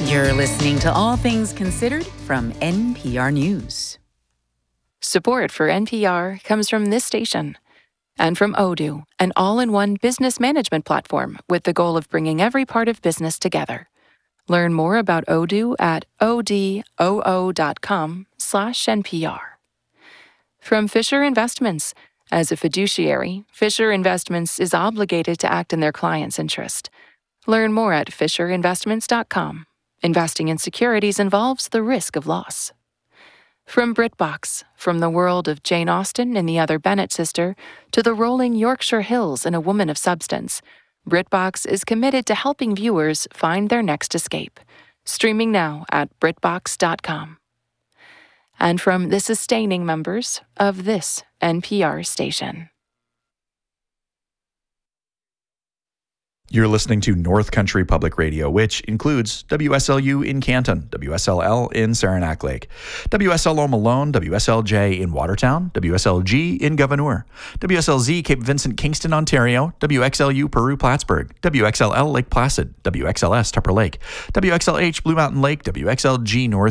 You're listening to All Things Considered from NPR News. Support for NPR comes from this station and from Odoo, an all-in-one business management platform with the goal of bringing every part of business together. Learn more about Odoo at odoo.com/NPR. From Fisher Investments. As a fiduciary, Fisher Investments is obligated to act in their client's interest. Learn more at fisherinvestments.com. Investing in securities involves the risk of loss. From BritBox, from the world of Jane Austen and the Other Bennet sister to the rolling Yorkshire Hills and A Woman of Substance, BritBox is committed to helping viewers find their next escape. Streaming now at BritBox.com. And from the sustaining members of this NPR station. You're listening to North Country Public Radio, which includes WSLU in Canton, WSLL in Saranac Lake, WSLO Malone, WSLJ in Watertown, WSLG in Gouverneur, WSLZ Cape Vincent Kingston, Ontario, WXLU Peru Plattsburgh, WXLL Lake Placid, WXLS Tupper Lake, WXLH Blue Mountain Lake, WXLG North